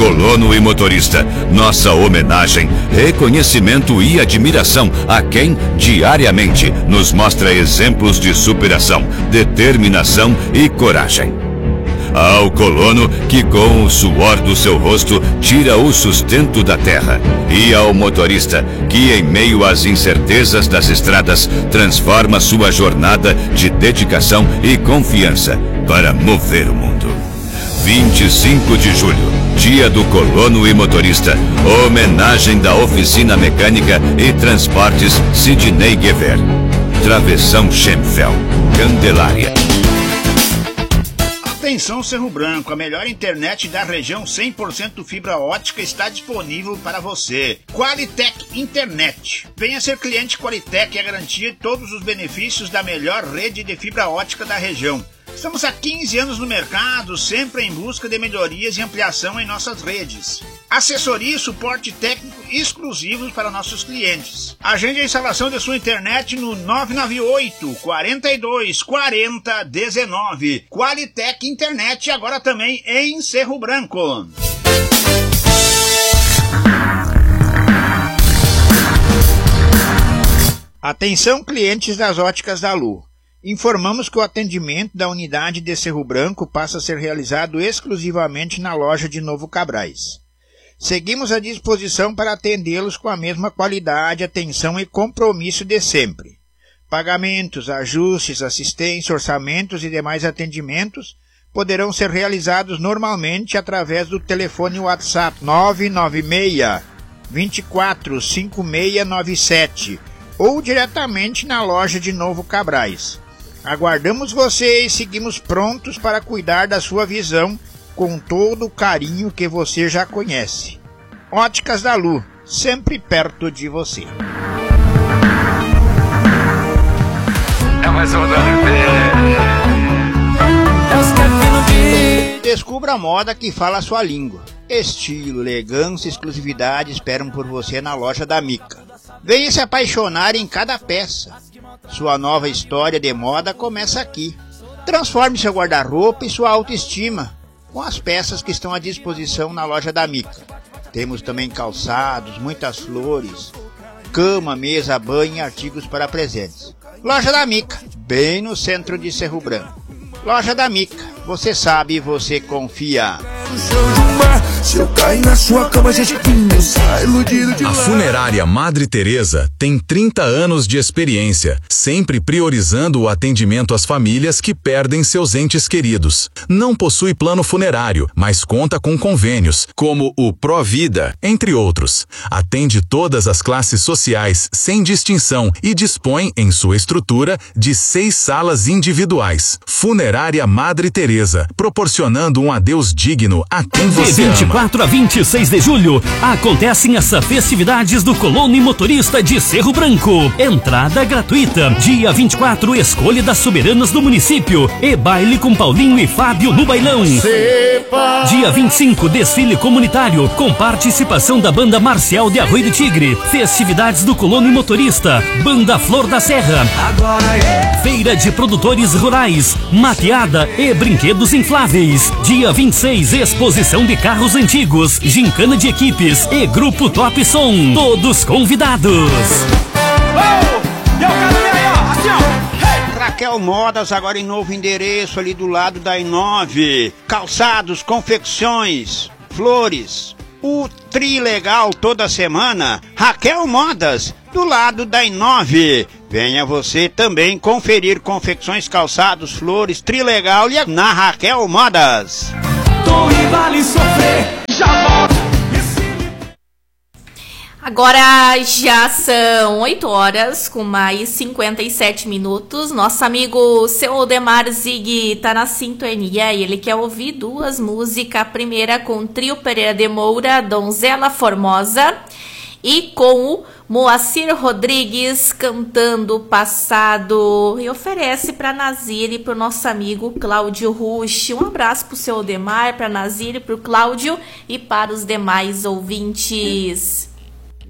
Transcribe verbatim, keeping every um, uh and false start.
colono e motorista. Nossa homenagem, reconhecimento e admiração a quem diariamente nos mostra exemplos de superação, determinação e coragem. Ao colono que com o suor do seu rosto tira o sustento da terra. E ao motorista que em meio às incertezas das estradas transforma sua jornada de dedicação e confiança para mover o mundo. vinte e cinco de julho, Dia do Colono e Motorista. Homenagem da Oficina Mecânica e Transportes Sidney Guever. Travessão Schemfeld, Candelária. Atenção Cerro Branco, a melhor internet da região cem por cento fibra ótica está disponível para você. Qualitec Internet. Venha ser cliente Qualitec e a garantia de todos os benefícios da melhor rede de fibra ótica da região. Estamos há quinze anos no mercado, sempre em busca de melhorias e ampliação em nossas redes. Assessoria e suporte técnico exclusivos para nossos clientes. Agende a instalação de sua internet no nove nove oito, quatro dois, quatro zero, um nove. Qualitec Internet, agora também em Cerro Branco. Atenção, clientes das óticas da Lu. Informamos que o atendimento da unidade de Cerro Branco passa a ser realizado exclusivamente na loja de Novo Cabrais. Seguimos à disposição para atendê-los com a mesma qualidade, atenção e compromisso de sempre. Pagamentos, ajustes, assistência, orçamentos e demais atendimentos poderão ser realizados normalmente através do telefone WhatsApp nove nove seis, dois quatro, cinco seis nove sete ou diretamente na loja de Novo Cabrais. Aguardamos você e seguimos prontos para cuidar da sua visão com todo o carinho que você já conhece. Óticas da Lu, sempre perto de você. É mais um Descubra a moda que fala a sua língua. Estilo, elegância e exclusividade esperam por você na loja da Mica. Venha se apaixonar em cada peça. Sua nova história de moda começa aqui. Transforme seu guarda-roupa e sua autoestima com as peças que estão à disposição na loja da Mica. Temos também calçados, muitas flores, cama, mesa, banho e artigos para presentes. Loja da Mica, bem no centro de Cerro Branco. Loja da Mica, você sabe e você confia. A Funerária Madre Teresa tem trinta anos de experiência, sempre priorizando o atendimento às famílias que perdem seus entes queridos. Não possui plano funerário, mas conta com convênios, como o Provida, entre outros. Atende todas as classes sociais, sem distinção, e dispõe, em sua estrutura, de seis salas individuais. Funerária Madre Teresa, proporcionando um adeus digno a quem você De vinte e quatro a vinte e seis de julho, acontecem as festividades do Colono e Motorista de Cerro Branco. Entrada gratuita. Dia vinte e quatro, escolha das soberanas do município e baile com Paulinho e Fábio no bailão. Sepa. Dia vinte e cinco, desfile comunitário com participação da Banda Marcial de Arroio do Tigre. Festividades do Colono e Motorista, Banda Flor da Serra. Agora é. Feira de produtores rurais, mateada e brinquedos infláveis. Dia vinte e seis, exposição de carros antigos, gincana de equipes e grupo Top Som. Todos convidados. Oh, eu quero ver aí, ó, assim, ó. Hey. Raquel Modas, agora em novo endereço ali do lado da I nove. Calçados, confecções, flores. O Trilegal toda semana. Raquel Modas, do lado da I nove. Venha você também conferir confecções, calçados, flores, Trilegal e na Raquel Modas. Torre vale sofrer, já volto. Agora já são oito horas com mais cinquenta e sete minutos. Nosso amigo seu Odemar Zig tá na sintonia e ele quer ouvir duas músicas. A primeira com o Trio Pereira de Moura, Donzela Formosa, e com o Moacir Rodrigues cantando Passado. E oferece para Nazir e para o nosso amigo Cláudio Rusch. Um abraço para o seu Odemar, para Nazir, para o Cláudio e para os demais ouvintes.